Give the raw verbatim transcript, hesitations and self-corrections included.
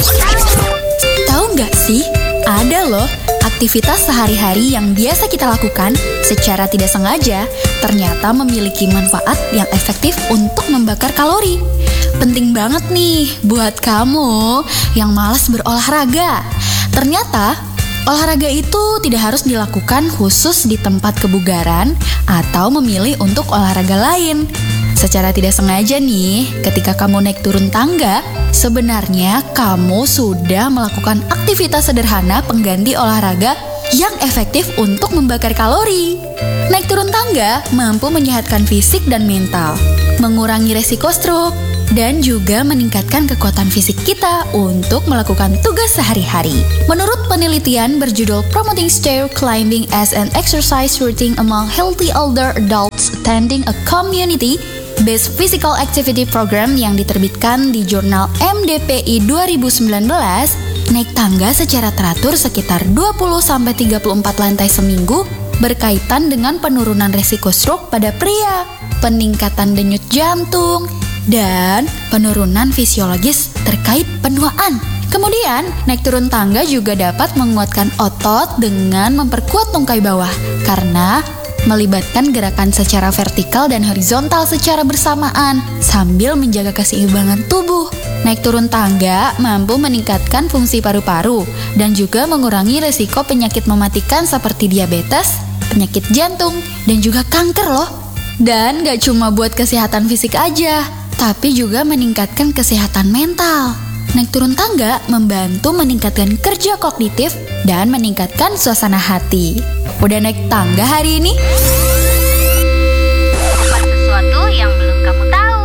Tahu nggak sih, ada loh aktivitas sehari-hari yang biasa kita lakukan secara tidak sengaja ternyata memiliki manfaat yang efektif untuk membakar kalori. Penting banget nih buat kamu yang malas berolahraga. Ternyata olahraga itu tidak harus dilakukan khusus di tempat kebugaran atau memilih untuk olahraga lain. Secara tidak sengaja nih, ketika kamu naik turun tangga, sebenarnya kamu sudah melakukan aktivitas sederhana pengganti olahraga yang efektif untuk membakar kalori. Naik turun tangga mampu menyehatkan fisik dan mental, mengurangi resiko stroke, dan juga meningkatkan kekuatan fisik kita untuk melakukan tugas sehari-hari. Menurut penelitian berjudul Promoting Stair Climbing as an Exercise Routine Among Healthy Older Adults Attending a Community Based Physical Activity Program yang diterbitkan di jurnal M D P I dua ribu sembilan belas, naik tangga secara teratur sekitar dua puluh sampai tiga puluh empat lantai seminggu berkaitan dengan penurunan risiko stroke pada pria, peningkatan denyut jantung, dan penurunan fisiologis terkait penuaan. Kemudian, naik turun tangga juga dapat menguatkan otot dengan memperkuat tungkai bawah karena melibatkan gerakan secara vertikal dan horizontal secara bersamaan sambil menjaga keseimbangan tubuh. Naik turun tangga mampu meningkatkan fungsi paru-paru dan juga mengurangi risiko penyakit mematikan seperti diabetes, penyakit jantung, dan juga kanker loh. Dan gak cuma buat kesehatan fisik aja, tapi juga meningkatkan kesehatan mental. Naik turun tangga membantu meningkatkan kerja kognitif dan meningkatkan suasana hati. Udah naik tangga hari ini? Sesuatu yang belum kamu tahu.